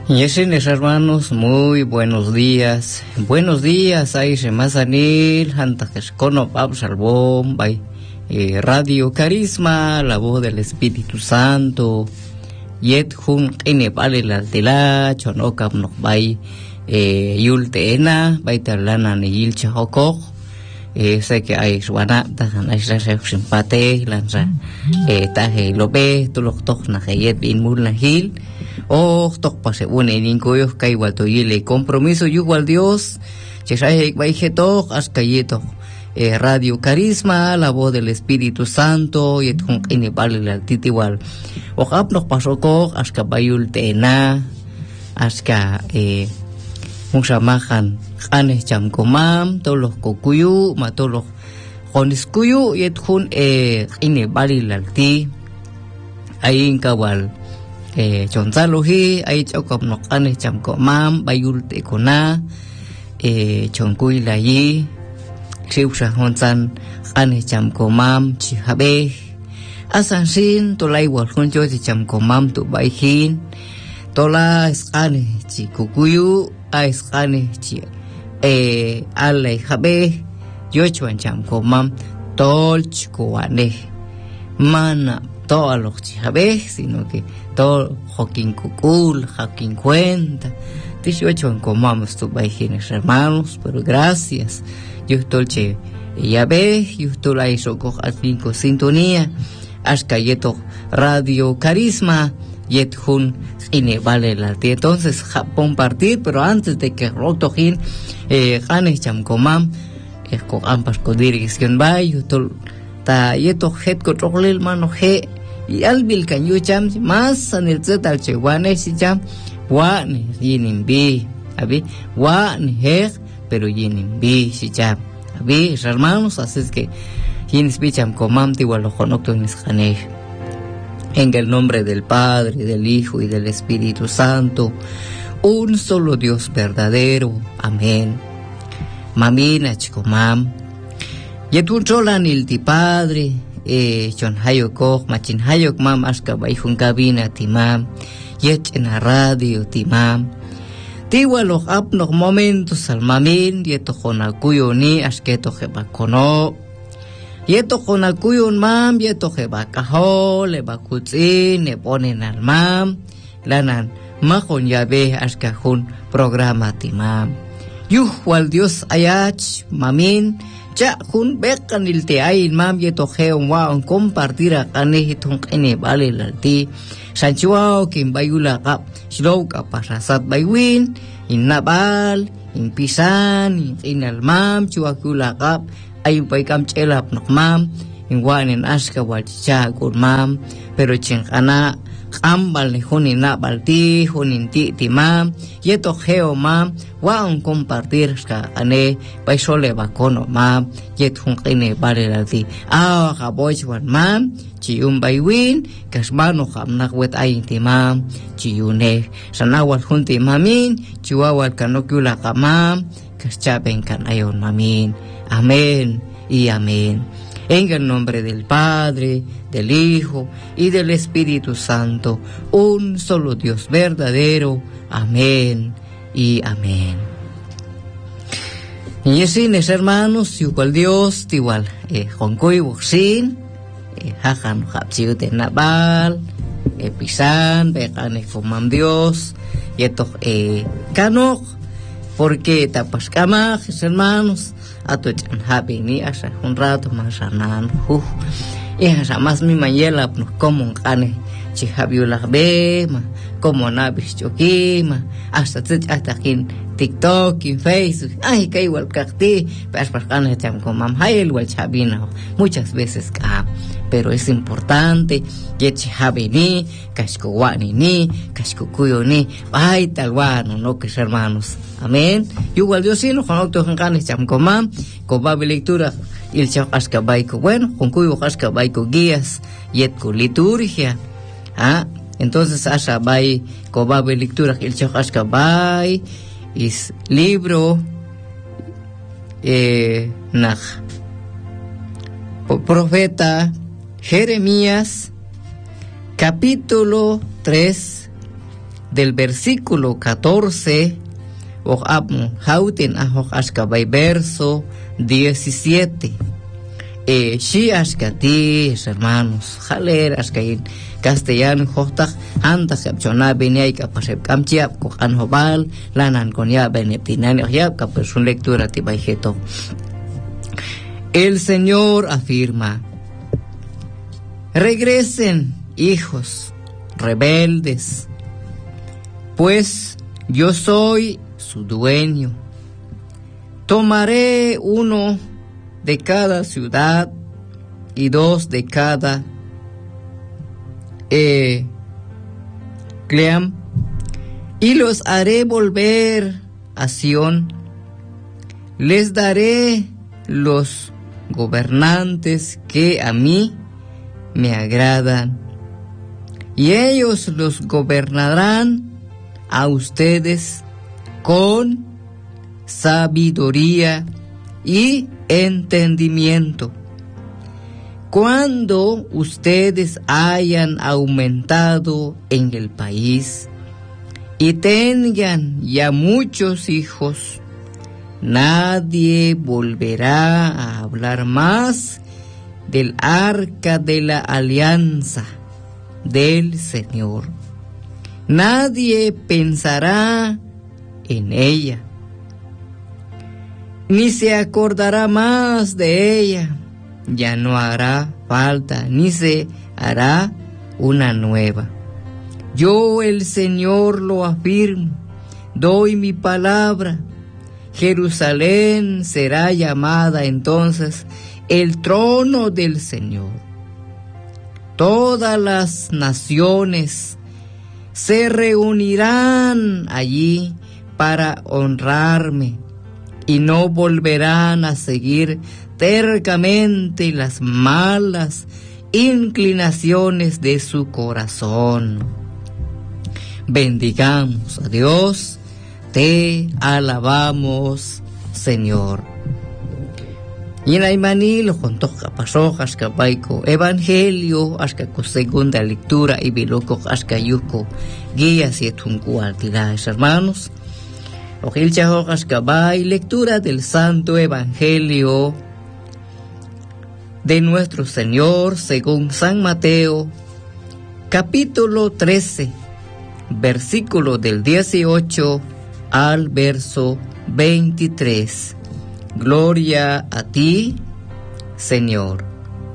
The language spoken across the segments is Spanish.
Y mis hermanos, muy buenos días. Buenos días, ahí se mazanil, antes cono pab salvón, Radio Carisma, la voz del Espíritu Santo. Yet jun ine vale la tela, chonokam no bay, yulteena, talana ni yilcha hokok. Sé que hay suana, tahan hay simpate, lanza, taje lobe, tulok na hayet bin mul na hil. Tok pase une ninkoyo kay walto yile compromiso yuwal Dios, chesay tok askayetok. Radio Carisma, la voz del Espíritu Santo, y et jun ine vale la titiwal. Ojap nos pasó ko aska bayul tena, aska musamahan khanes cham komam, tolos kokuyu, matolos koniskuyu, y et jun ine vale la ti, ayin kawal chonzalohi, ay chokop no khanes cham komam, bayul te kona, chonkuy la yi. Siusha honsan ane cham komam chi habe asan sin tolai wal honjo chi cham komam tu bai hin tola ane chi kukuyu ane chi alai habe yo chuan cham komam tol chikoane mana to alok chi habe sino que to jokin kukul jokin cuenta yo chuan komam tu bai hin hermanos, pero gracias. Yo estoy ya ve, yo estoy ahí soco al cinco sintonía, hasta yeto Radio Carisma, yet jun ine vale la tía. Entonces compartir, pero antes de que rotojin, hanes cham komam, con ambas con dirección va, yo estoy ta yeto het con roglel mano he y albil can yo cham más en el zetal chewane si cham wa ni yinin bi, abi wa ni he pero yinin bi si cham abi hermanos, así es que yinis bicham komam tiwal lojonokto nisjaneh. En el nombre del Padre, del Hijo y del Espíritu Santo, un solo Dios verdadero. Amén. Mamina chikomam yetun cholan il ti Padre chon hayokok machin hayok mam aska baihun kabina timam yet en la radio timam tiwa los apnos momentos al mamin yeto jonakuyo ni asketo jebakono yeto jonakuyo mam yeto jebakaho le bakutsin ne ponen al mam lanan majon yabe askajun programa timam yuhwal Dios ayach mamin cha jun bekan il te ay mam yeto jeon wa on compartir a kanehitun kene vale lalti sanchuao kim bayula kap shloka pasasat baywin innabal impisan inalmam chuakula kap ay paykam chelap nokmam inwanen aska walcha gurmam pero chingana ambal ni hunina balti huninti timam yeto geo mam wa on compartir ska ane paisole bakono mam yet hunkine barelati gabochwan mam chium baywin kasmano hamnak wet ay timam chiune sanawal hunti mamin chiwawal kanokula kamam kaschaben kan ayon mamin. Amén y amén. En el nombre del Padre, del Hijo y del Espíritu Santo, un solo Dios verdadero. Amén y amén. Y así, mis hermanos, igual Dios, igual Joncoy Boxin, Jajan Hapsiu de Nabal, Pisan, Becane Fumam Dios, y esto Canoj, porque tapas camajes, hermanos. Ato chan happy ni asa un rato más anan y asa más mi mayela pues como ane chi habiula be ma como nabis chokima hasta kin TikTok y Facebook ay que igual cacti pas ane cham komam hay igual chabina muchas veces pero es importante que chi habini kashkowani ni kashkukuyo ni ay talwano no que hermanos. Amén. Igual Dios sí no conozco en canes cham komam con babi lectura y el chau askabaiko bueno con cuyo askabaiko guías y con liturgia entonces asa bai con babi lectura y el chau askabai es libro nach profeta Jeremías capítulo 3 del versículo 14, verso 17. Shi ashkati, hermanos, jaler ashkain castellano hostak antas kapchona beniai kapasep kamchiap kohan hobal lanan konya beneptinani yap kapersun lectura tibaijeto. El Señor afirma: regresen, hijos rebeldes, pues yo soy su dueño. Tomaré uno de cada ciudad y dos de cada cleam, y los haré volver a Sión. Les daré los gobernantes que a mí me agradan, y ellos los gobernarán a ustedes con sabiduría y entendimiento. Cuando ustedes hayan aumentado en el país y tengan ya muchos hijos, nadie volverá a hablar más del arca de la alianza del Señor. Nadie pensará en ella, ni se acordará más de ella. Ya no hará falta, ni se hará una nueva. Yo, el Señor, lo afirmo, doy mi palabra. Jerusalén será llamada entonces el trono del Señor. Todas las naciones se reunirán allí para honrarme y no volverán a seguir tercamente las malas inclinaciones de su corazón. Bendigamos a Dios, te alabamos, Señor. Y en Aymani lo contó pasó hasta Baiko Evangelio hasta segunda lectura y biloco hasta yuko guía sietun cuartilaes, hermanos. Ojil chajo hasta lectura del Santo Evangelio de nuestro Señor según San Mateo, capítulo 13, versículo del 18 al verso 23. Gloria a ti, Señor.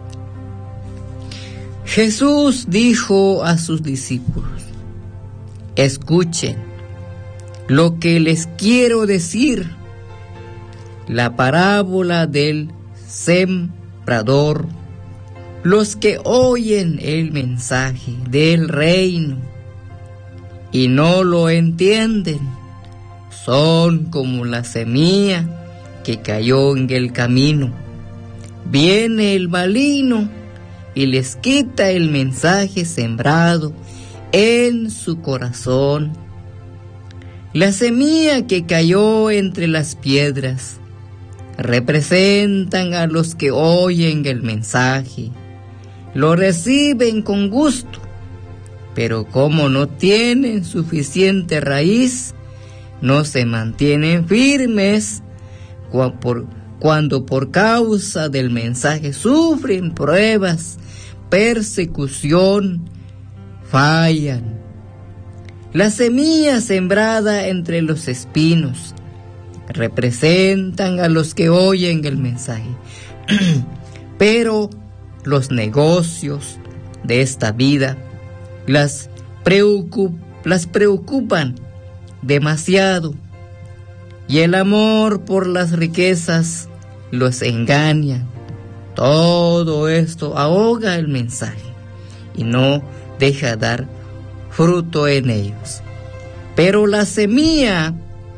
Jesús dijo a sus discípulos: escuchen lo que les quiero decir. La parábola del sembrador. Los que oyen el mensaje del reino y no lo entienden son como la semilla que cayó en el camino. Viene el maligno y les quita el mensaje sembrado en su corazón. La semilla que cayó entre las piedras representan a los que oyen el mensaje, lo reciben con gusto, pero como no tienen suficiente raíz, no se mantienen firmes. Cuando por causa del mensaje sufren pruebas, persecución, fallan. La semilla sembrada entre los espinos representan a los que oyen el mensaje, pero los negocios de esta vida las preocupan demasiado, y el amor por las riquezas los engaña. Todo esto ahoga el mensaje y no deja dar fruto en ellos. Pero la semilla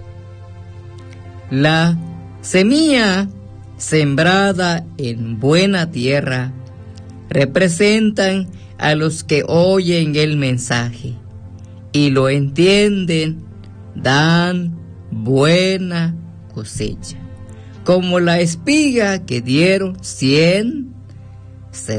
sembrada en buena tierra representan a los que oyen el mensaje y lo entienden, dan buena cosecha, como la espiga que dieron 100,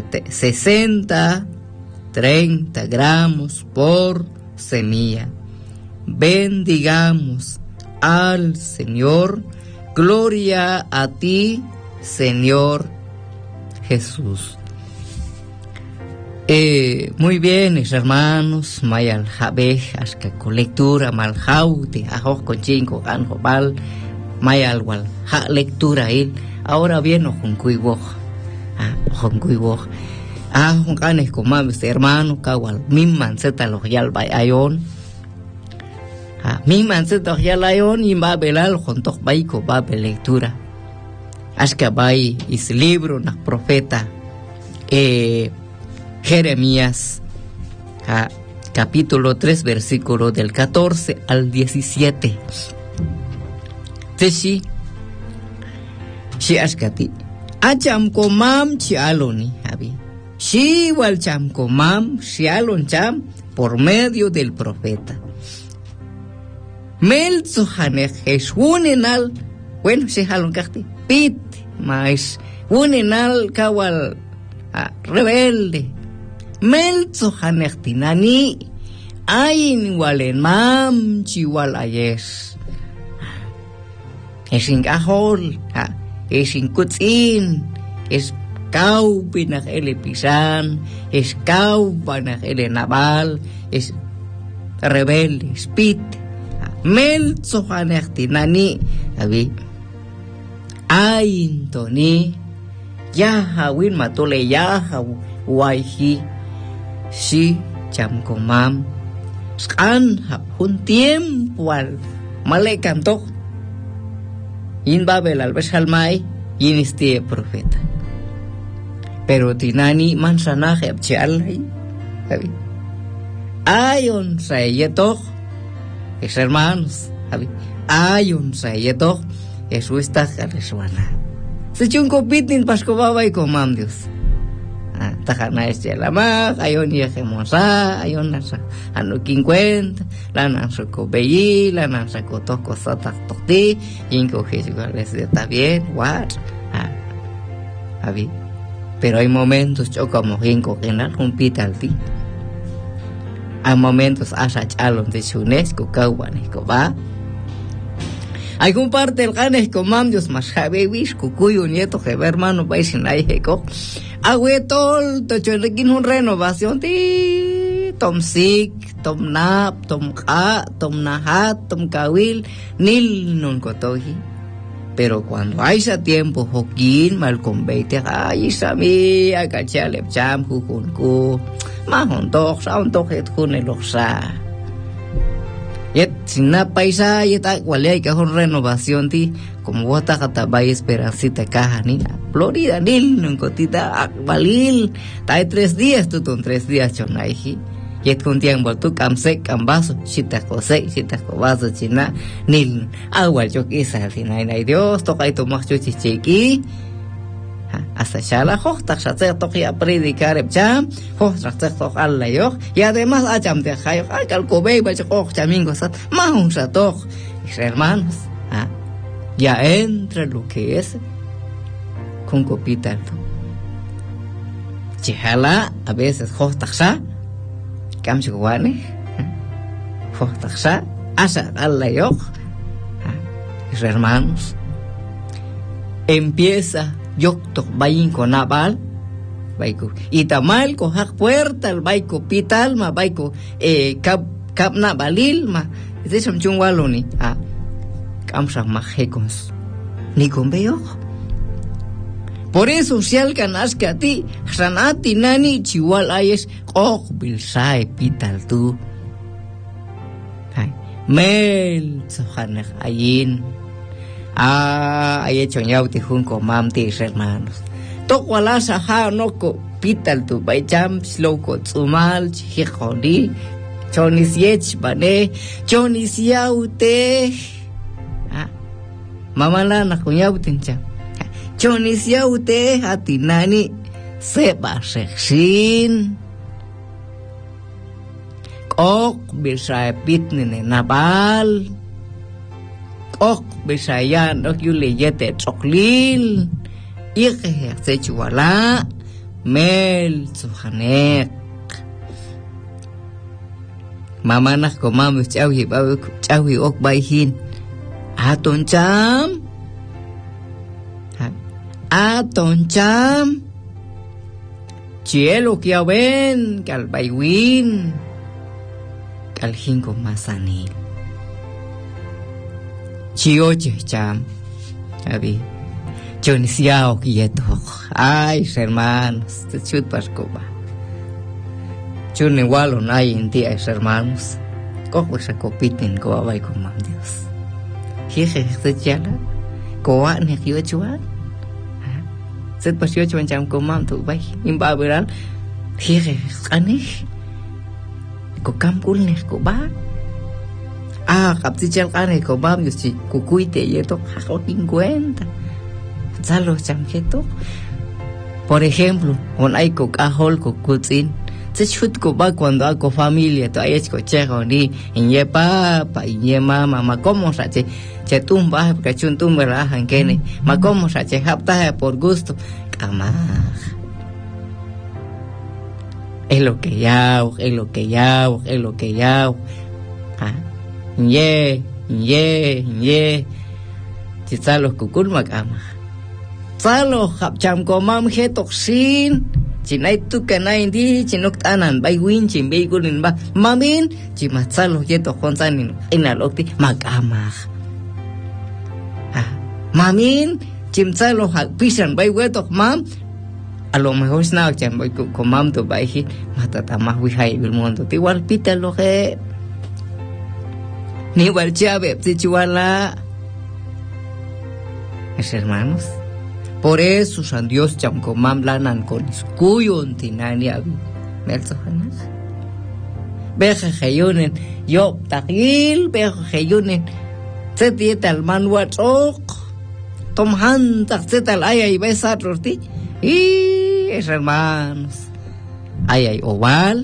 60, 30 gramos por semilla. bendigamos al Señor. Gloria a ti, Señor Jesús. Muy bien, mis hermanos, mayal jabe, hasta lectura mal jaute, ajos con chingo, anjobal, mayal wal, ja lectura il. Ahora bien, ojon kuiwoj, ojon canes con mames hermano, kawal, mimman zeta los yal bay ayon. Mimman zeta los yal ayon, y va belal, jontok baiko, va lectura. Hasta bay is libro, na profeta, Jeremías, capítulo 3, versículo del 14 al 17. Teshi, si askati, acham komam si aloni, habi. Si wal cham komam si alon cham por medio del profeta. Mel zuhanek es unenal, bueno, si alon kahti, pit, mais unenal kawal rebelde. Melzo hanechtinani ayin walen mam chiwal ayes esin kahol esin kutsin es kau binach ele pisan es kau banach ele naval es rebelde spit melzo hanechtinani abi ayin toni yaha win matole yaha waihi si cham komam skan hap un tiempo al malekam tok in babel al besalmai in este profeta pero tinani mansanaje abchalai sabi ayon sayetok es hermanos sabi ayon sayetok eso está reswana se chunko pitin pasko babay komam Dios takana este la más ayon yejemosa ayon nasa anu 50 la nasa ko beyi la nasa ko toko sotak tokti inko les está bien what abi pero hay momentos yo como inko que na hospital ti hay momentos asa chalon de UNESCO kawan ko ba hay comparte el ganes con mamdios más jabewish kukuyo nieto que hermano país en ahí ko agüetol to chorekin un renovación ti tom sik tom nap tom ka tom nahat tom kawil nil non kotohi pero cuando hay ese tiempo jokin mal convete ay sami agachale cham hukunku mahon tok saun tok et kun eloksa yet sina paisa yet akwale hay que un renovación ti como vota katabay esperancita caja ni Florida nil nunkotita akbalil tai 3 días tutun 3 días chonaiji yet con tiempo tu kamsek kambaso chita kosei chita kobaso china nil agua yo quisa sinai nai Dios toca y tomar chuchichiki hasta chala hostak shatzer tokia predicar cham hostak tok alla yo y además acham te hayo calcobei bacho chamingo sat mahun satok hermanos ya entra lo que es con copita chihala a veces hostaksa kamchiguane hostaksa asa alla yo hermanos empieza yoktok bayin con naval baiko itamal ko hak puerta al baiko pital ma baiko kap na balil ma ese samchung waloni kamsa majekons ni con veo por eso si alcanas que a ti sanati nani chiwal ayes bilsai pital tu mel sohanek ayin hay hecho ñauti junco mamti hermanos tokwala saha noko pital tu baycham sloko tsumal chihoni chonis yech bane chonis yaute mamala na kunyautin cha chonis yaute hatinani seba seksin ok bisa pitnene nabal ok bisayan ok yule yete choklil ike sechuala mel suhanek Mamanak komam chawi bawi chawi ok baihin. Aton cham. Aton cham. Cielo que ven, que al baiwin, que al jingo masanil. Chioche cham. Abi. Chonisiao quieto. Ay, hermanos, te chut pascoba. Chun igual no hay en ti, hermanos. Cojo esa copita en coba y con Dios. Jije, se chala. Coa ne yo chuan. Se pasó chuan cham comam tu bai. Imba beral. Jije, ane. Ko kam kul ne ko ba. Kapti chal ane ko bam yo si kukuite yeto hajo 50. Salo chamjeto. Por ejemplo, un hay ko kahol ko kutzin. Se chut ko ba cuando hago familia, to hay ko chejo ni inye papa, inye mama, ma como sa che tumba, porque chun tumba la han kene, ma como sa che hapta por gusto. Kama. Es lo que yao, es lo que yao, es lo que yao. Inye. Chitsalo kukul makama. Salo hapcham komam he toksin. Chinay tu kanay di chinok tanan bay win chin bay gulin ba mamin chimatsalo yeto konsanin inalokti magama. Mamin chimtsalo pisan bay wetok mam a lo mejor snaw chan bay ko mam to bay hi matatama wihay bil mundo tiwal pitalo he ni wal chabe tichuala. Hermanos, por eso San Dios chamkomam lanan con iskuyon tinani abi melso hanas beja hayunen yo tagil beja hayunen setieta alman watok tomhan taxetal ay besat roti y hermanos ay oval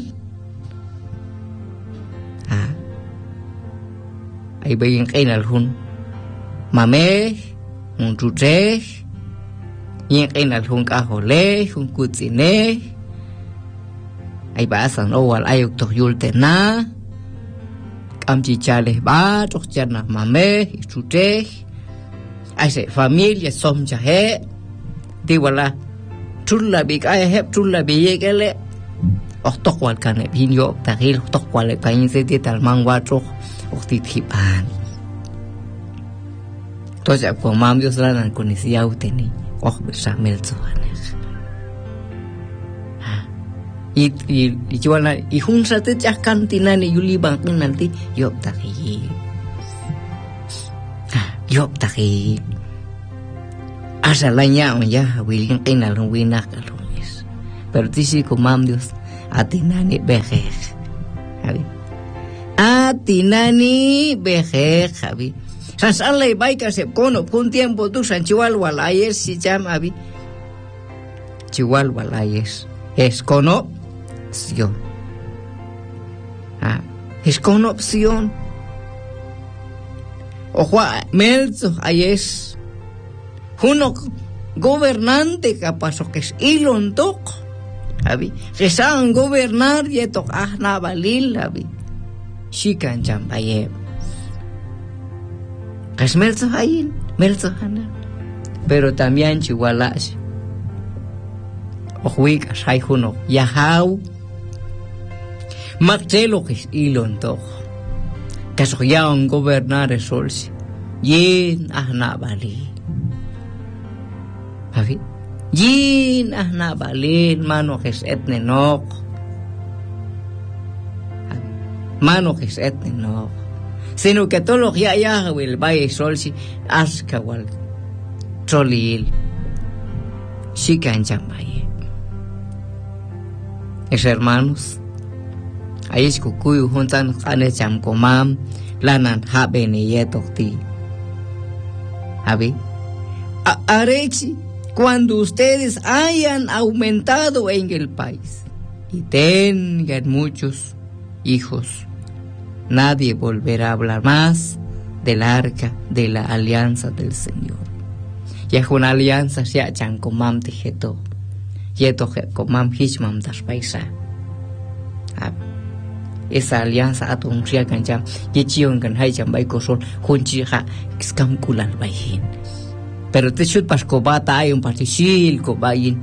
ay bayin kainal hun mame un tutre y en el junca jole, un cucine, hay basan o al hay octo yultena, camchichales va, tochana mame, y chute, hay se familia som chahe, diwala, chula big ay hep chula biyegele, octo cual cane pinyo, tagil, octo cual le cain se de tal manguacho, octit hipan. Entonces, con mambios lanan con ese yauteni. Oh, besamel sohanes. Y juana y junsa te chascantina ni yuli bankin nanti yop taki. Yop taki. Asa laña ya wilin kinal wina kalunis. Pero tisi komam Dios atinani bejer. Habi. Atinani bejer, habi. Sansalay baika se kono pun tiempo tu san chihual walayes si cham abi chihual walayes es kono opción es kono opción ojo melzo ayes uno gobernante capaz que es ilon tok abi que san gobernar yetok ahna balil abi shikan chambaye. Es melzo hayin, melzo hana. Pero también chihualash. Ojuik ashay huno. Yahau. Marcelo que es ilon toch. Que soyaon gobernar el solsi. Yin ahna bali. ¿Avi? Yin ahna bali. Mano que es etne nok. Mano que es etne nok. Sino que todos los ya el valle sol si asca wal trolil chica en chambaye es hermanos ahí es kukuyu juntan ane chamkomam lanan habene yetokti abi arechi cuando ustedes hayan aumentado en el país y tengan muchos hijos. Nadie volverá a hablar más del arca de la alianza del Señor. Y es una alianza ya chan komam tijeto. Yeto komam hishmam das paisa. esa alianza atong ria kan jam ye chion kan hai jam bai ko son hunchi ha skam kulan bai hin pero te chut pas ko bata hay un partisil ko bayin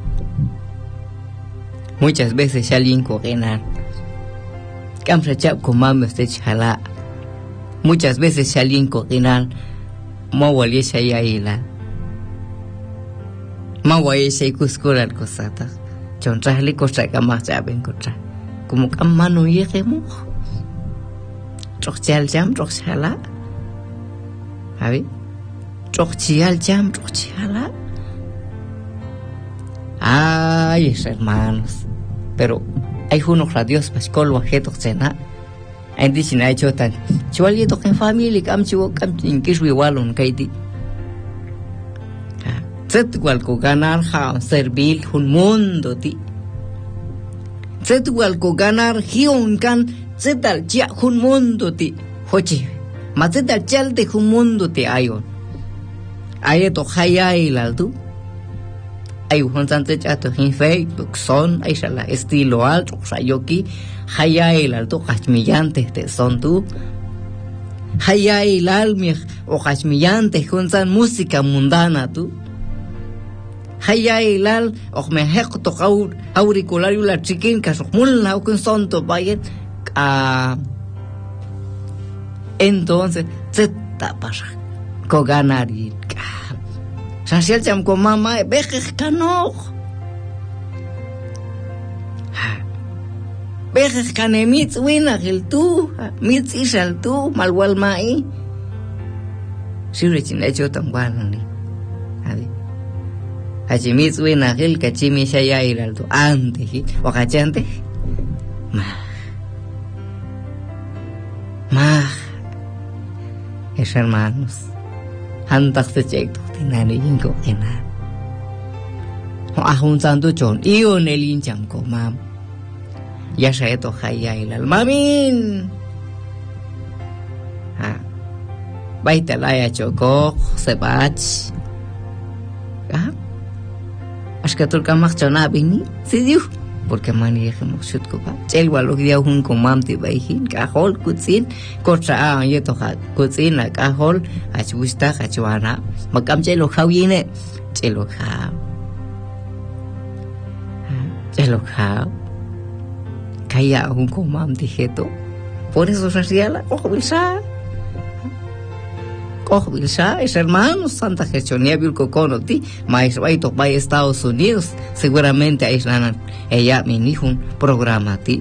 muchas veces alguien cogenar cam rechap ko mam este chala muchas veces alguien cogenar mo wali shayila ma wai shay kuskural kosata chon trahli ko sa kama saben ko tra como kamano yekemo trochal jam trochala ¿sabe? Trochial jam trochala ay hermanos pero hay unos radios pascol wajeto cena hay dicina hecho tan chual yeto en familia cam chivo cam inkiswi walon kaiti set igual ko ganar ha servir un mundo ti set igual ko ganar hiun kan setal chia un mundo ti hochi ma setal chal de un mundo ti ayon ayeto haya ilaldu ay un tante chato hin Facebook son ay sala estilo alto sayoki haya ilaldu hachmillantes de son tu haya ilalmi o hachmillantes con música mundana tu haya ilal och me hekto auricular la chiquin que mul na con sonto vayan entonces se tapas ko ganari social jam ko mama beje kano beje kanemit wina gel tu mit isal tu malwal mai sirichin hecho tan bueno ni Hachimitsu en aquel cachimi shaya ilaldo antes o cachante ma es hermanos antas de cheto tinani ingo ena o ajuntando chon io nel incham ko mam ya shaeto haya ilal mamin baita laya choko sebach Ashkatul kamak chona bini sidiu porque mani dejemos shut ko ba chel walo dia hun ko mamti baihin ka hol kutsin kotra yeto ha kutsin ka hol achusta kachwana makam chelo khawine chelo kha kaya hun ko mamti heto por eso saciala Bilsa es hermano Santa Gechonia Bilco Conoti, mais vai to vai Estados Unidos, seguramente ahí están ella mi hijo un programa ti.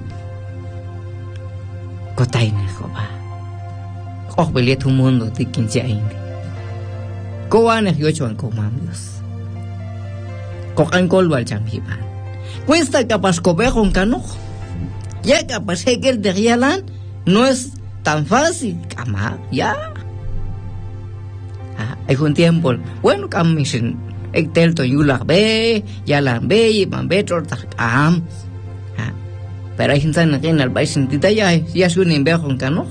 Cotaine joba. Bilet un mundo ti quinceaine. Coane yochuan comandos. Cocan colbal chamhiban. Cuesta capaz cobejo un cano. Ya capaz que el de Rialan no es tan fácil, cama, ya. Hay un tiempo, bueno, camisin, telto yulag be, yalan be, y man be, pero hay gente en el país en Tita ya es un invejo en cano.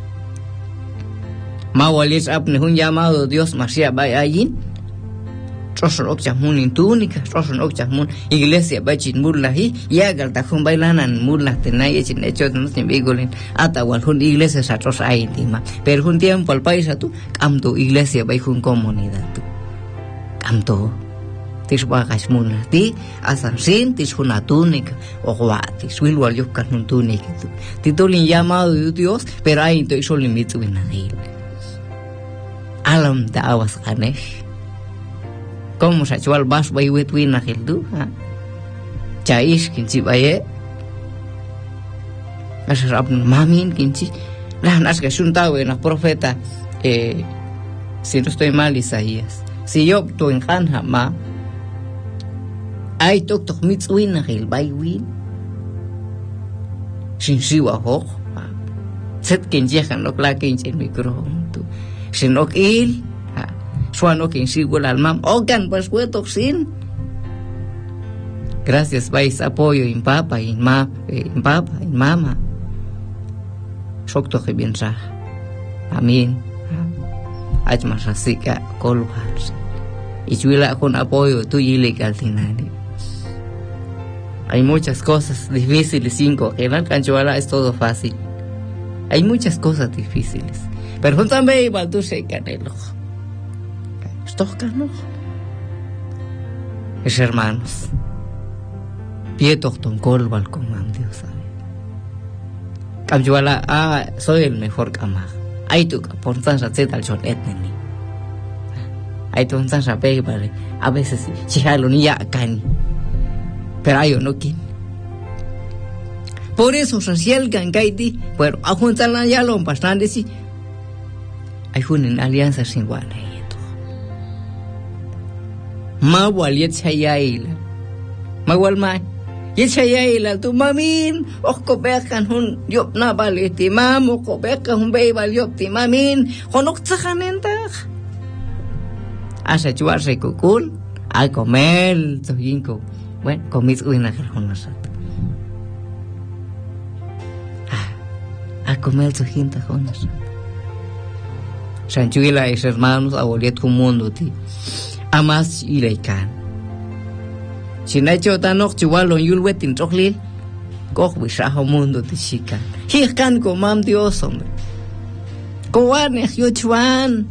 Mawalis apne un llamado Dios Masia bay allí. Troson okchamun in túnica, troson okchamun iglesia bachin murlahi, ya galtajun bailanan murlas tenay chin hecho no sin bigolin, atawal hun iglesia sa tros aitima. Pero un tiempo al país a tu, camto iglesia baijun comunidad tu. Camto tisbagas munlas ti, asan sin tishuna túnica, o guatis, wilwal yufkan un túnica tu. Titulin llamado de Dios, pero hay to isolin mitu en ahí. Alam da awas kanesh. Como se echó al vaso, va y wetwin a Gildu, Chais, quinci, vaya. Ese rap, mamin, quinci. Las que es un tau en la profeta, si no estoy mal, Isaías. Si yo, tu en Hanja, ma, hay tok mitzwin a Gil, vai win. Sin siwa ho, set quinci, no cla quinci el micrófono, sin no il. Suano que insigo el alma, ogan pues fue toxin. Gracias, vais apoyo en papa, en mama. Sokto que bien sa. Amin. Ajmas así que colbars. Y chuila con apoyo tu ilegal tinani. Hay muchas cosas difíciles, 5. En el canchuala es todo fácil. Hay muchas cosas difíciles. Pero también igual tú se canelo. Estos canos. Es hermanos. Pieto ton colbal con Dios. Canchuala, soy el mejor cama. Hay tu ponzan sacet al chon etneni. Hay tu ponzan sapé, vale. A veces chihalo ni ya cani. Pero hay no quién. Por eso social gangaiti, pero a juntar la ya lo bastante sí. Hay una alianza sin igual esto. Mawal yechayaila. Mawal mai. Yechayaila tu mamin, ojo bekan hun yop na baleti mam, ojo bekan hun beibal yop ti mamin, honok tsakanentak. Asa chuarse kukul, a comer, tojinko. Bueno, comís una con nosotros. A comer su gente con nosotros. Sanchuila es hermanos, aboliet con mundo, ti. Amas y leican. Si no he hecho tan ocho, igual lo yulwet in trochlil, cojo bishajo mundo, ti chica. Hirkan con mam Dios, hombre. Coane, yo chuan.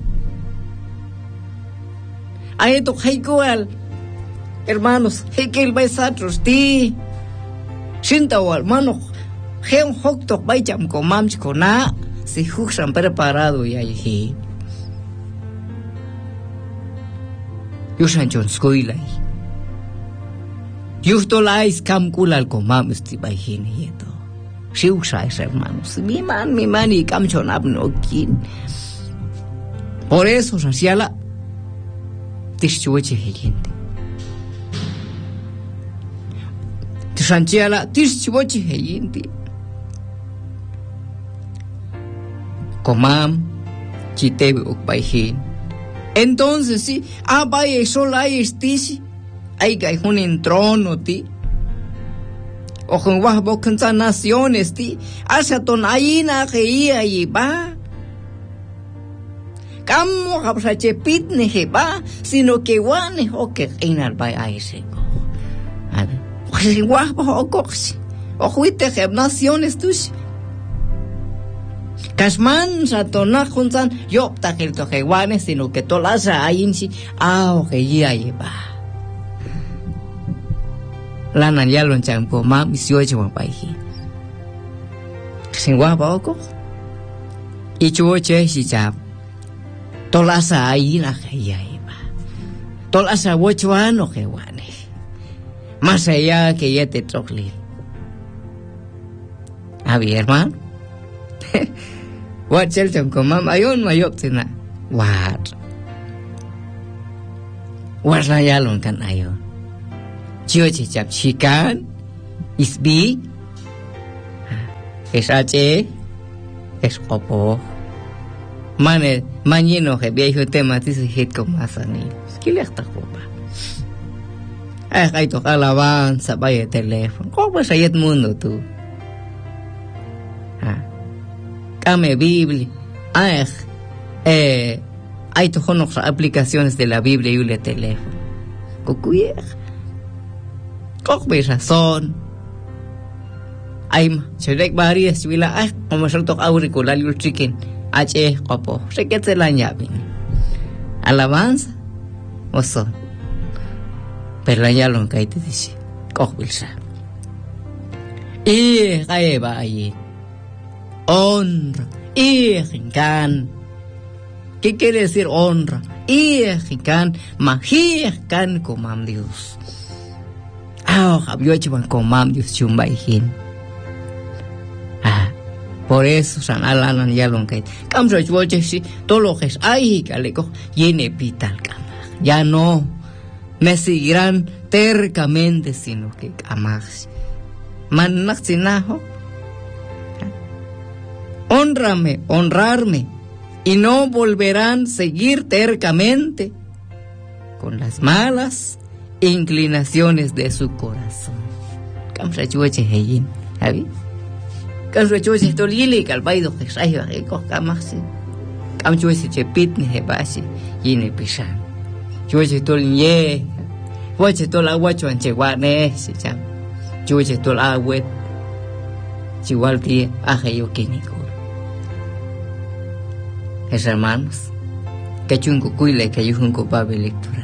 Ahí to heikual. Hermanos, hekel baisatros ti. Shinta o hermano, gen hoktok baicham con mamch kona, si huksan preparado ya yehi. Yusan chon skoilai. Yuhtolais kam kulal con mams ti baihini yeto. Si uksais hermanos, mi man y kam chon abnokin. Por eso, saciala, tischueche hegente. Sanchiala tischibochi heyinti. Comam chitebe ukbaihin. Entonces sí, vaya sola estishi. Hay que un entrono ti. O con wahbo kansa naciones ti. Asa tonayina que ia y va. Camo habsache pitne he va, sino que wane o que einar bay aise. A ver. Si guapo o coxi, o juite heb naciones tus. Kasman satona juntan, yo ta que el tojeguane, sino que tolasa ayinchi, o que ya lleva. La nanya lo champo ma misio chwa paihi. Sin guapo o cox. Y chuoche si chap. Tolasa ayina que ya lleva. Tolasa wochuano que guane. Más allá que ya te trocli. A ver, hermano. What chelcham con mamá, ayon mayop tina. What? What la yalon kan ayon. Chio chichap chikan. Isbi. Es H. Es copo. Mane, mañino que viejo tema, dice hit con masani. ¿Qué le está copa? Ay, toca alabanza, vaya teléfono. ¿Cómo es ahí el mundo tú? Came Biblia. Hay todas aplicaciones de la Biblia y el teléfono. Cocuye. Cocuye razón. Ay, se le varias chivila. Como se toca auricular y el chicken. Copo. Se que se la llave. Alabanza. O son. Pero ya lo que te dice, cojuilsa. Y caeba allí. Honra. Y jincan. ¿Qué quiere decir honra? Y jincan. Majican comam Dios. Había hecho comam Dios chumbaijin. Por eso San Alanan ya lo que camso chuoche si todo lo que es ahí que le cojo llene pital cama. Ya no me seguirán tercamente, sino que amas. Manaxinajo. Honrame, honrarme, y no volverán a seguir tercamente con las malas inclinaciones de su corazón. Kamsachueche heyin, ¿sabes? Kamsachueche tolili kalbaido que saiba que coscamasi. Kamsachueche chepitne hebasi yine pisan. Chueche tolin ye, huache tola huacho ancheguane, si cham. chuche tol agüet chihual tie ajeyo químico. Es hermanos, que chungo cuile que yo un culpable electoral.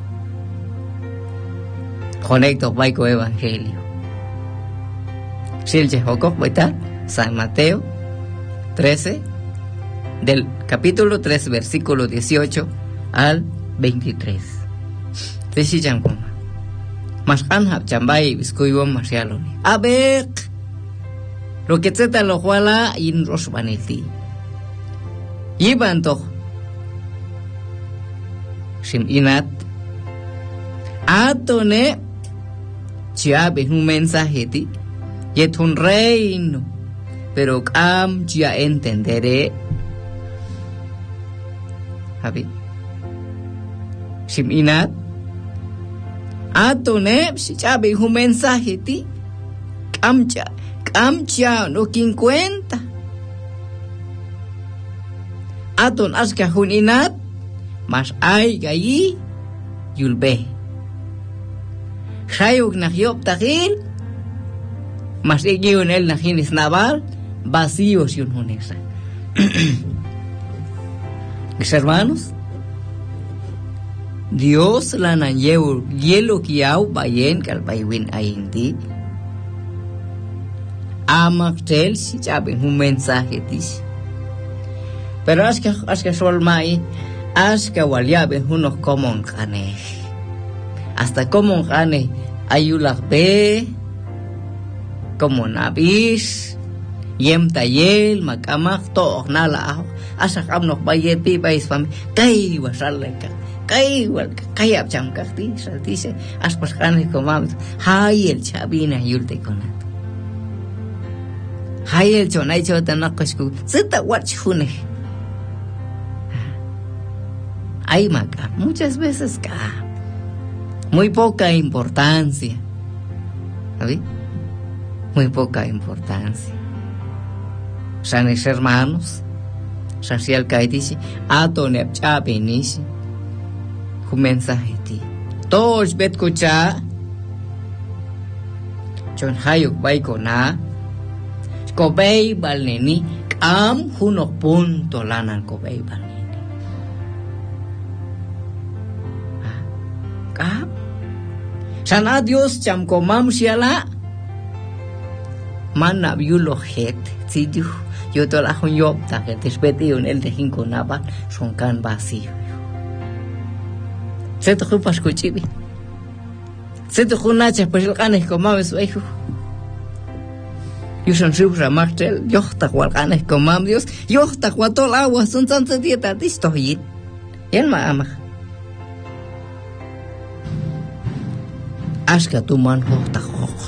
Conecto baico evangelio. Silche Jocob, San Mateo 13, del capítulo 3, versículo 18 al 23. Decían como, mas anhab chambay biscuibo marcialoni. A ver, lo que se te lo juala in rosvaniti. Iban toch, sim inat, atone, chiabe un mensaje ti. Y es un reino, pero ya entenderé. Habi, siminat, atone, si chabe un mensaje ti, camcha no 50. Aton aska huninat, mas ay gayi, yulbe. Shayuk na hiyop takil. Mas en el najinis naval vacíos y un esa. Mis hermanos, Dios la nanyeu hielo kiau bayen kalbaiwin aindi. Amaktel si chaben un mensaje dis. Pero aska solmai aska waliabe unos comon kane. Hasta comon kane ayulah be como nabis yem tayel makamak to nala asa kamnok bayet pi bais fam kai wasaleka kai ap cham kakti dice aspas kane komam hayel chabina yulte konat hayel chonai chota nakasku zeta wachune ay maka muchas veces muy poca importancia, ¿sabes? Muy poca importancia. Sanes hermanos, Sasial Kaitishi, Atonep Chabinishi, Kumensahiti. Todos betkucha, Chon Hayuk Baikona, Kobei Balneni, Kam Hunok Punto Lanan Kobei Balneni. Kam Sana Dios Cham Komam Shiala. Mana biulo het sidu yo to la job ta que te speti un el de cinco napa son can vacío se te jupas cuchibi se te junacha pues el canes como ves hijo yo son subra martel yo ta cual canes como Dios yo ta cual todo el agua son tantas dietas disto y en ma aska tu man ta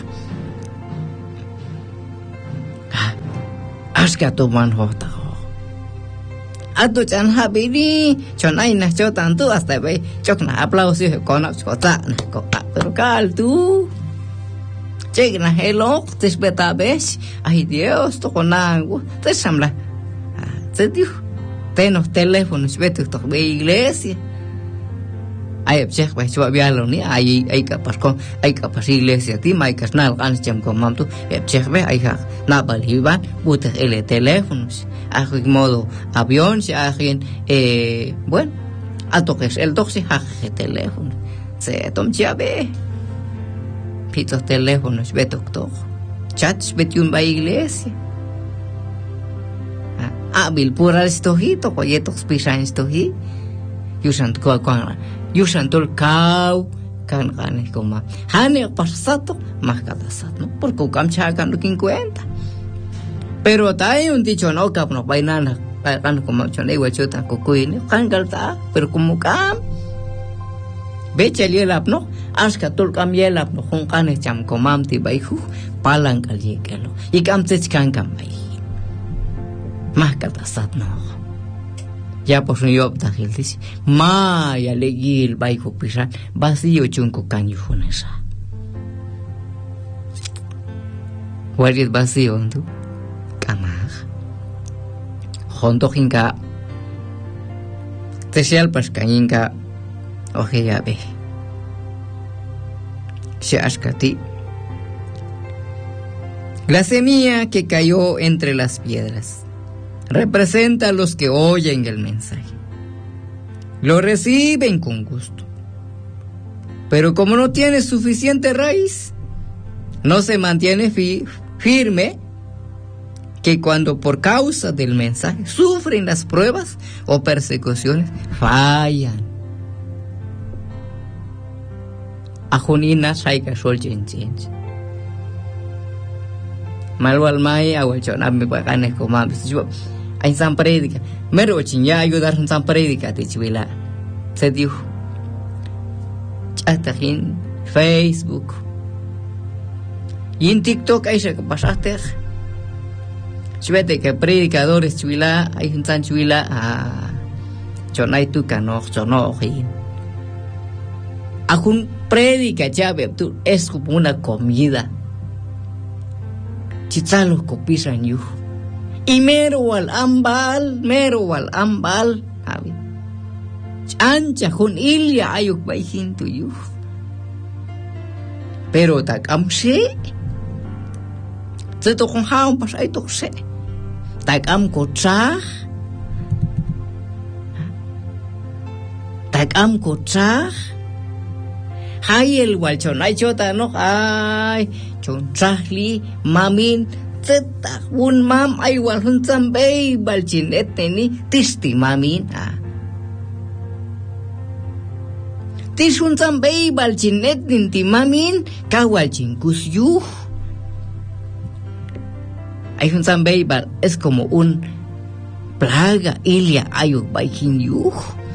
aska tu man hota atu chan habini chonai na cho tanto hasta ve chok na aplauso con chota pero cal tú che na hello te espeta ves ay Dios to con agua te samla te dio tenos teléfonos vete to ve iglesia ay check ve chwa bialo ni ay capaz iglesia ti mai kasnal kan cham con mamtu check ve ay ha na baliban buta el teléfonos a modo avión se hacen bueno a toques el doxe hace teléfono se tom llave pitos teléfonos ve doctor chats betun ba iglesia bil pura estojito coyetos pisan estoji yusan tol kau kan como hane pasato más cada sato porque camcha lo 50 pero hay un dicho no cap no bainana kan como chone guachota cocuine kan galta pero como cam becha lielap no aska tol cam lielap no con kan cham comam ti baihu palang kaliekelo y cam tech kan cam bai más cada sat no ya por un yob da giltis ma ya legil baihu pisan vacío chunco kan yufunesa warit vacío tu kamar honto hinka tesial pas kaninka oje ya be se askati La semilla que cayó entre las piedras representa a los que oyen el mensaje. Lo reciben con gusto. Pero como no tiene suficiente raíz, no se mantiene firme, que cuando por causa del mensaje sufren las pruebas o persecuciones, fallan. Ajunina saika solchenchens. Malwal mai awal chonam bakanes komam. Ay san predica. Mero chinya ayudar san predica te chivila. Se dijo. Chatahin Facebook. Y en TikTok hay que pasaste. Chivete que predicadores chivila, hay un san chivila a chonay tu canoch chonohin. Ajun predica llave tú es como una comida. Chichalos copisan yu. Y mero al ambal. Ancha jun ilya ayuk baihin tu yu. Pero takam se. Zeto kong haon pas ay tok se. Takam ko tsah. Hayel wal chon ay chota no ay chon chahli mamin zeta un mam ay wal hun zambay bal chinet ni tisti mamin tis hun zambay bal chinet ninti mamin kawal chinkus yu ay hun zambay bal es como un plaga ilia ayuk baikin yu.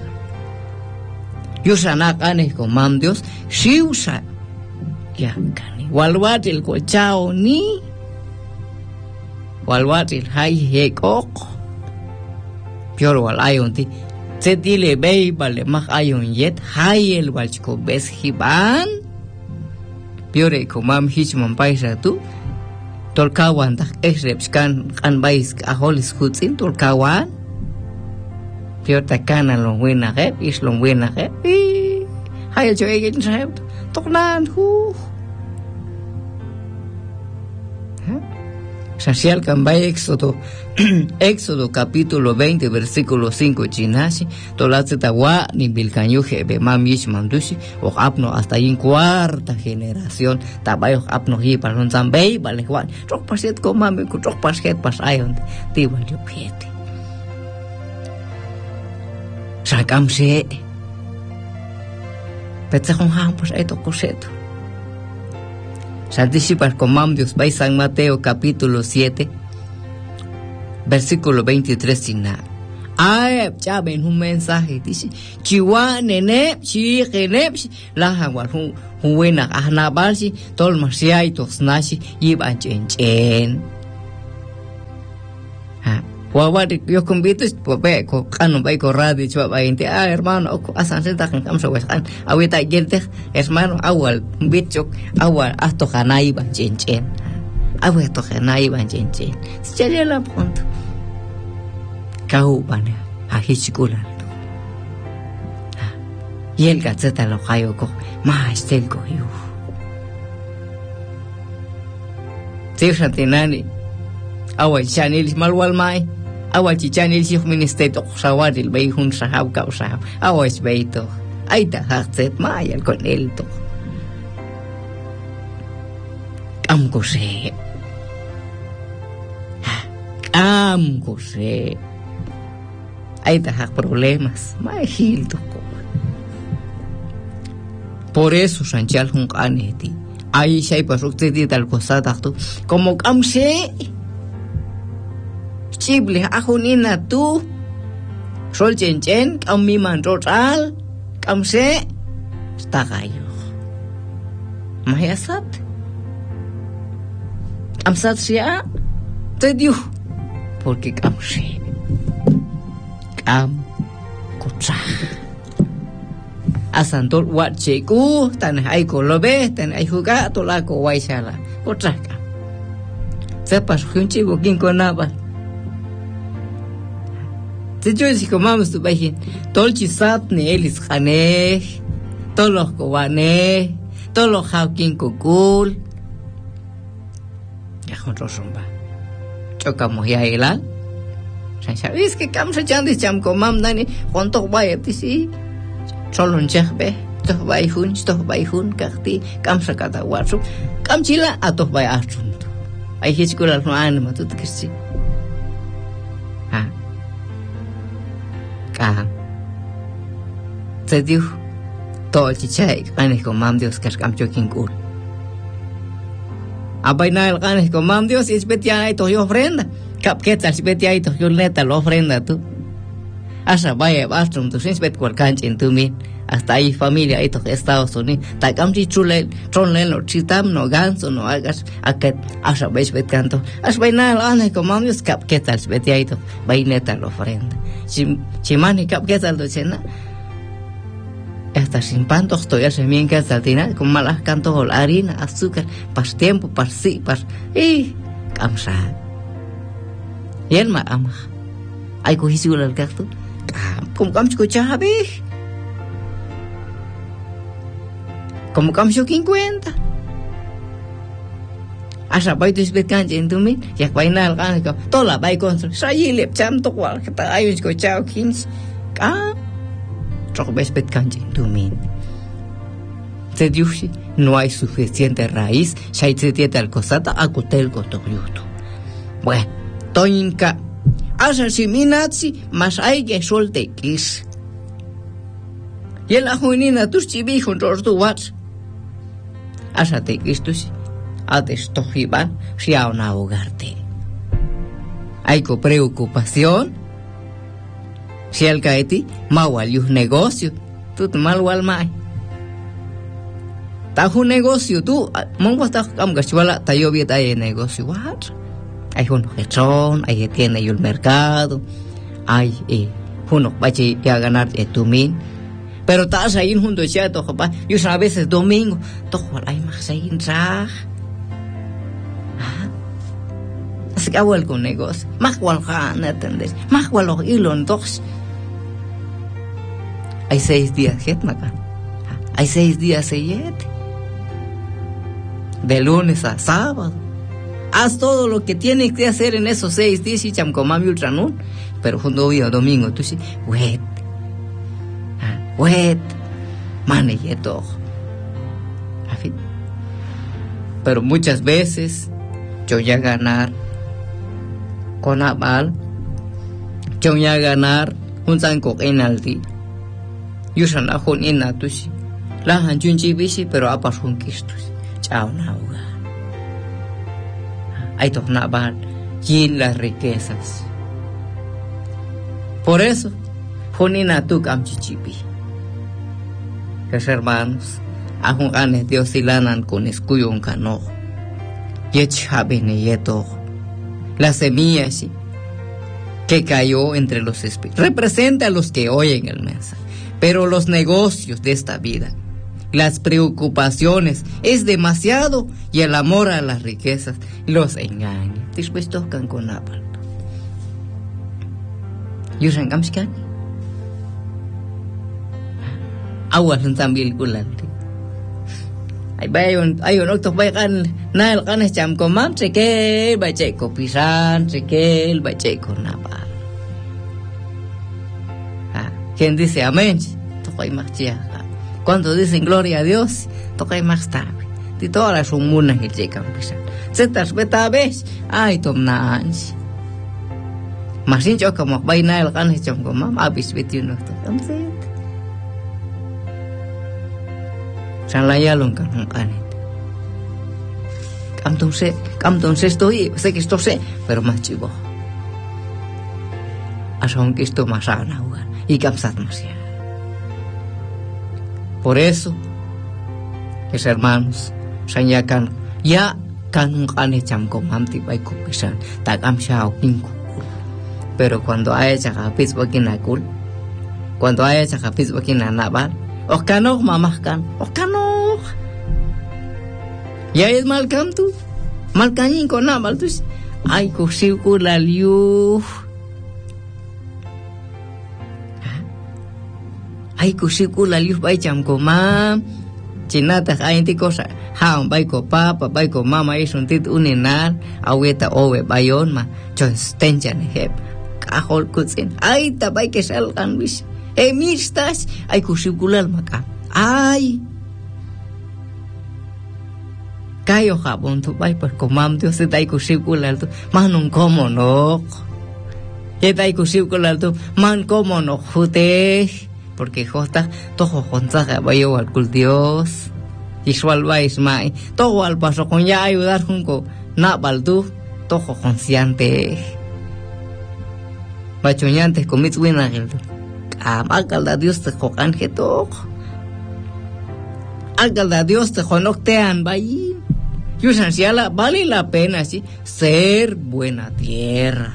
Yusanak aneh komam Dios, siusa ya kani. Walwatil ko chao ni, walwatil hay hekok. Pior wal ayon ti, setile bay bale mak ayon yet hayel wal chiko bes hiban. Piore komam hich mampaisa tu, tolkawan tak esreps kan bais aholis kutsin tolkawan. Pior takana long wina rep is long wina rep hayal jo egin rep toknan hu Social Cambay Éxodo capítulo 20 versículo 5 chinashi tolatzetawa ni bilkanyuje be mamish mandushi o apno hasta en cuarta generación tabayo apno hi palon zambay balekwan trok paset ko mami ku trok pasket pas ayon tiwal yo piete Sakamse Petsahong hang pues ay tocoseto. Santísimas comam Dios by San Mateo capítulo 7 versículo 23 sina. Ay, ya ven un mensaje dice, chiwa nenep, chi genep, la hawar un buena ahnabalsi, tol masiay tosnashi, yiban chen. Wawari yo convito pope ko kanu bai ko radio chwa bai inte hermano ko asan senta kan kam so wesan awita gente hermano awal bichok awal asto kanai ban chen awal to kanai ban chen chele la pronto kau bana a hichikula y el gazeta lo hayo ko ma estel ko yo Santinani awal chanel malwal mai awal chichanil si ministerio sawadil bay hun sahab ka usahab awal beito ay ta hakset mayal con él to am ko se ay ta hak problemas may hil to ko por eso sanchal hun kaneti ay siya pasok ti tal cosa takto como am se Chible ahunina tu sol chen kam mi man total kam se stagayo mahasat amsat sia te dio porque kam se kam kocha asantol wat cheku tan ai ko lobe tan ai juga to la ko waisala kocha sepas hunchi bokin konaba te yo si comamos tu bajín tolchi sat ne elis khane tolos kowane tolos hawkin kokul ya con rosumba chocamos ya elal ¿sabes que camsa chandi cham comam dani junto vaya tisi solo chebe to vai hun kakti kamsa kata wasu kamchila ato vai achum ai hichkula no anima tu kisi ha ka tediu to chichai kane comam Dios kas kam chokin kul abainal kane comam Dios espetiana to yo ofrenda kap ketal spetia to yo neta lo ofrenda tu asa vaya bastrum tu sin spet cual canch en tu min hasta ahí familia ahí to Estados Unidos ta camchi chule tronlen no chitam no ganso no hagas aket asa ves bet canto as vainal ane como Dios kap ketal spetia to vaineta lo ofrenda chimani kap ketal do chena hasta sin pan estoy hace bien que hasta tina con malas cantos o harina azúcar pas tiempo pas sí pas y kamsa yelma ama ay ko hisul al kakto como kam escucha abi como kam yo 50 asa bai tu spet kan jentumi ya final kan ko tola bai kon sai lep cham to wal kata ay escucha 15 ka troco spet kan jentumi te diushi no hay suficiente raíz sai te tieta al cosata akutel ko to yuto bueno toinka asa siminatsi mas ay que solte kis y la juinina tus chibijo los duats asa te kistus adestojiban si a una hogarte hay co preocupación si al caeti mawal yus negocio tu mal wal mai ta un negocio tu mongo ta am gachwala ta yo vieta de negocio what hay uno que son, hay que tiene el mercado, hay uno va a ganar tu min, pero estás ahí junto a chato, papá, yo a veces domingo, todo hay más ahí en raj, así que hago el con negocio, más cual gana, ¿entendés? Más cual los hilos entonces, hay 6 días, hay 6 días, 7, de lunes a sábado. Haz todo lo que tienes que hacer en esos 6 días y chamcomami ultranun, pero junto a domingo tú sí, wet, maneje todo. Pero muchas veces yo ya ganar con abal, yo ya ganar un sanco en aldi, yo sana con inatusi, la hanjunji bisi pero apas con kistus, chao na hogar. Hay tornaban y las riquezas. Por eso, Jonina tu camchichipi. Los hermanos, a Juanes Dios ilanan con escuyo un cano. Yechabene yeto. La semilla que cayó entre los espíritus. Representa a los que oyen el mensaje. Pero los negocios de esta vida, las preocupaciones es demasiado y el amor a las riquezas los engaña. Después tocan con apal. Yusan kamskani. Awas sambil kulanti. Ay un octo vayan nal ganes cham comam cheque bacheco pisan cheque el bacheco napal. ¿Quién dice amén? Toca más chia. Cuando dicen gloria a Dios, toca más tarde. De todas las humunas que llegan, pues. Zetas beta ves, ay tomnans. Mas sin yo como vaina el ganes chom como abis betiuno to. Amset. Salaya longkan kanet. Kam se estoy, sé que esto sé, pero más chivo. Ason que esto más ana y kamsat más ya. Por eso, mis hermanos, sanyakan ya kanung ane cham komam tibay kupisan, tagam siya kinku. Pero cuando haya chakapis wakinakul, cuando haya chakapis wakinanabal, okano mamahkan, okano. Ya es malkam tu, malkanin ko nabal tu, ay kusiw ko laliu. Ay kusiku laliu bay cham ko mam chinata ainti cosa haun baiko papa baiko mama isun tit uninal aweta owe bayon ma chon stenjan heb kahol kutsin ay tabay ke salkan wis mistas ay kusibulal maka ay kayo habon tu bay por komam Dios tay kusibulal tu manung como no tay kusibulal tu man como no jute porque josta toho jonzaga bayo al kul Dios isual vais mai todo al paso con ya ayudar junco na baldu toho consciente bachoñantes comit wina geldo agalda Dios te jokan getok agalda Dios te jonoktean bayi yusan siala vale la pena sí ser buena tierra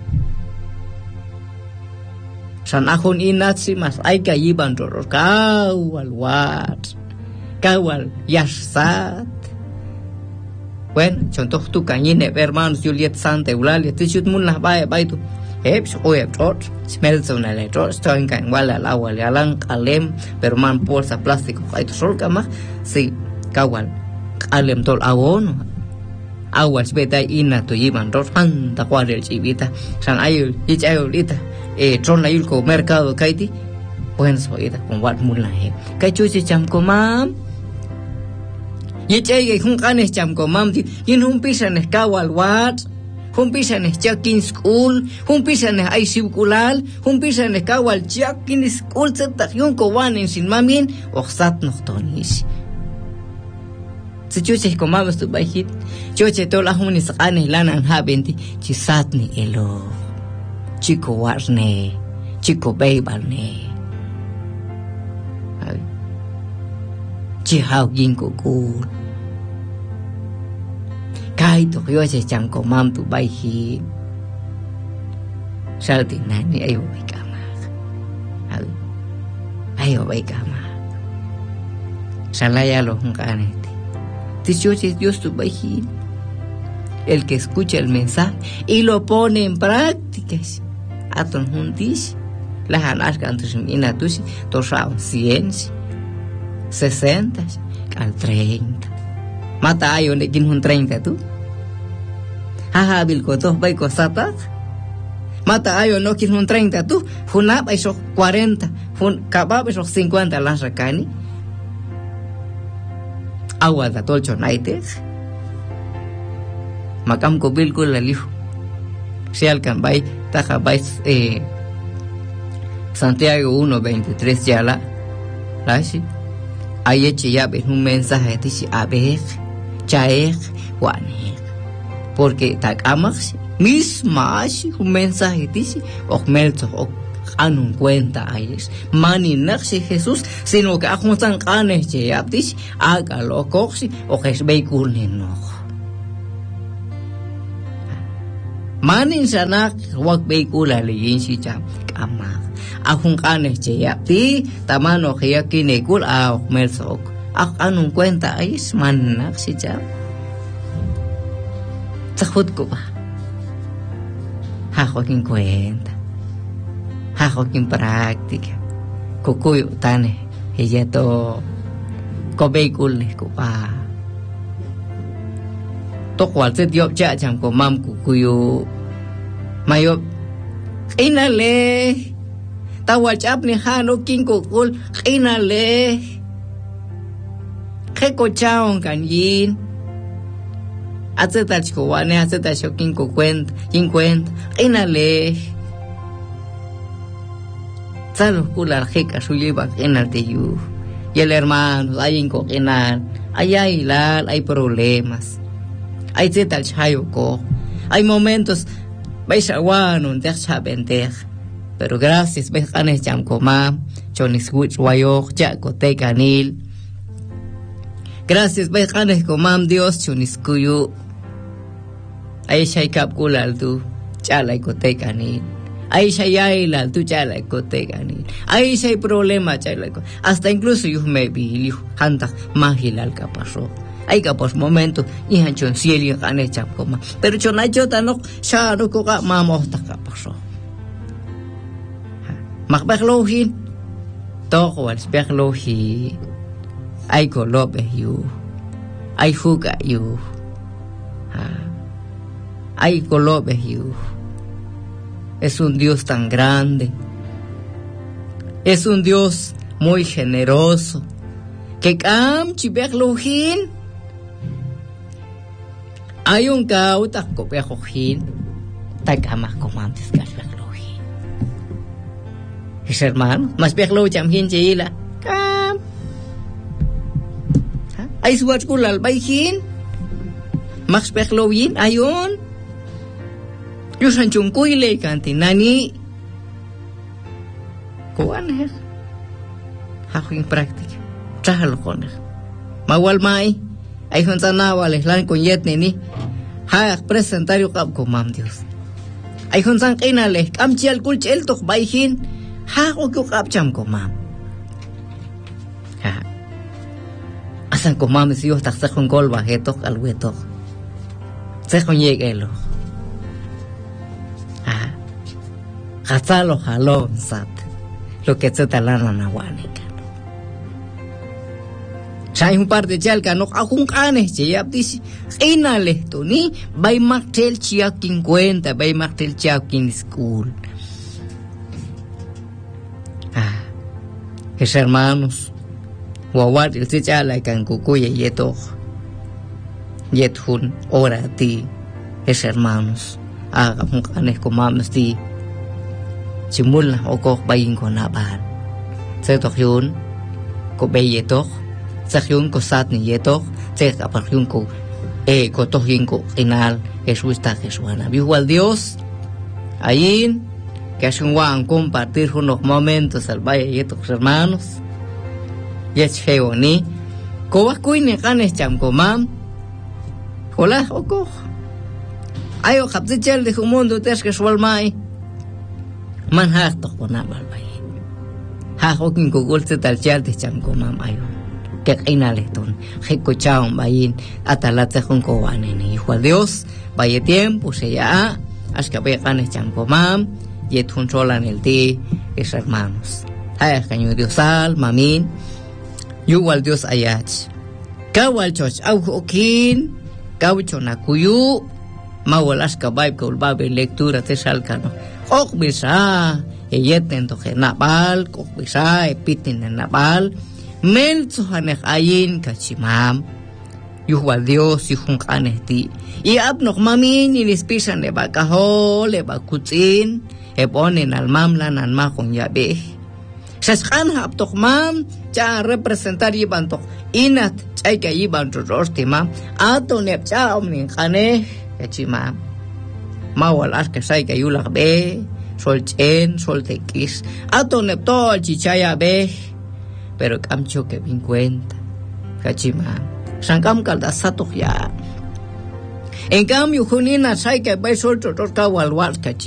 san ahon inatsi mas ay kayiban doror kawal wat kawal yasat bueno chontok tu kañine hermanos Juliet Santa Eulalia tichut mun las bay tu eps oye trot smelson ale trot stoin kan wala la wala lang kalem perman bolsa plástico ay tu sol kama si kawal kalem tol awon awas beta ina to yiban rot anta kwal chibita san ayo ichayolita tron ayul ko mercado kaiti pueden soida con wat mulahe kai chuchi cham ko mam yechai hun kanes cham ko mam ti yin hun pisan es kawal wat hun pisan es chakin school hun pisan es ay circular hun pisan es kawal chakin school zeta yun ko wanen sin mamin oxat notonis si chuchi ko mam stu bahit chuchi tola hun is kanes lanan habenti chisatni elo chico warne chico beibalne chi hao yin ko ku kai to yo se cham ko mam tu bai hi salti nani ayo bai kama ayo bai kama salaya lo hunkanete ti choche Dios tu bai hi el que escucha el mensaje y lo pone en prácticas aton juntis las anas cantos inatus tosaun 100 60 al 30 mata ayo ne kin hun 30 tu haha bil ko to bai ko sata mata ayo no kin hun 30 tu huna bai so 40 hun kaba bai so 50 las rakani agua da tolcho naites makam ko bilkul lalihu si alkan bai taja bai Santiago 1:23 ya la sí aye ya ves un mensaje dice a ver chaer juaner porque takamas mismas un mensaje dice melto anun cuenta ayes mani naxi Jesús sino que ajuntan canes ya dice hágalo coxi o jes veikulnen no manin sanak wag veikula leyin si cham kama ahun kanes cheyapti tamano khiyaki nekul a melsok anun cuenta ayes manak si cham tsahut ko ba hajokin cuenta hajokin práctica kukuyo tane ella to ko veikul ne ko pa to kwal se diop cha cham ko mam kukuyo mayo inale tawachap ni hano kinko kul inale keko chaon kanyin ateta chko wane ateta kinko cuenta inale salo kula jeka suliba inal de yu y el hermano hay incoquenar hay hay problemas hay zetal chayoko hay momentos vais a guano de chabenter pero gracias ves canes chamcoma chonis wich wayok chaco te canil gracias ves canes comam Dios chonis kuyu ay shay kapkula tu chala ikote canil ay shay ayla tu chala ikote canil ay shay problema chala hasta incluso yo me vi hanta magilal kapasó ay kapos momento ihan chon sieli kane chapkoma pero chon ay chota no sharo ko ka mamo ta kapasó makbaklohin to ko al speklohi Ay colobe yu. Ay juga yu. Ay colobe yu. Es un Dios tan grande. Es un Dios muy generoso. Que cam chibek lohin. Hay un cauta copejojín. Tagamas comantes carga lohin. Es hermano. Mas peklo chamhin chila. Cam. Ay suat kulal baihin. Mas peklo yin ayon. Yusan chungkuile kanti nani. Kuan es. Hakin práctica. Trajalo con él. Mawal mai. Ay huntana wale lan con yet nini. Ha presentario kap ko mam Dios. Ay huntan kinale kam chial kul chel tok baihin. Ha ko kap cham ko mam. Ha. Asan ko mam si yo tak sa kon gol ba hetok alwetok. Se kon yek elo. Ha. Khatsalo halo sat. Lo que se talana nawanika. Hay un par de chalca no akung kane che yaptis inale to ni bay maktel chiak 50 bay maktel chiak in school. Es hermanos wawat el chala kan kukuye yeto yethun ora ti es hermanos akung kane ko mamas ti chimul okok bayin ko nabal se to yun ko bayetok Sahyun ko sat ni yetok, sek aparhyun ko tohin ko inal, Jesús está Jesuana. Vivo al Dios, ahí, que hace un guan compartir unos momentos al valle yetok hermanos, yech heoni, ko kuine kanes cham komam, hola oko, ayo kaptichel de mundo tes que sualmai, man harto con abal valle, ha hokin ko golse tal chal de cham komam ayo. Que inaleton, jecochaon bayin, atalate con cobaneni, hijo de Dios, vaya tiempo, se ya, hasta que vean champomam, y et controlan el ti, es hermanos. Ay, caño Dios al, mamin, igual Dios ayach. Kawal choch, aujokin, kawchonakuyu, mawalas kabay, kolbabe, lectura, te salcano. Ok bisa, eyeten toje nabal, ok bisa, epitin en nabal, Melzo hanech ayin kachimam. Yuhwa Dios yuhun kanehti. Y abnok mamin y les pisan le bakaho, le bakutzin. E ponen al mamlan al mahon yabe. Shashkan haptok mam. Cha representar yiban tok. Inat chayka yiban rorosti mam. Ato nep cha omnin kaneh kachimam. Mawal aske sayka yulak be. Sol chen, sol tekis. Ato nep tol chichaya be. Pero camcho que 50 cachima sancam calda sato ya en cambio junina sai que vai solto toca walwal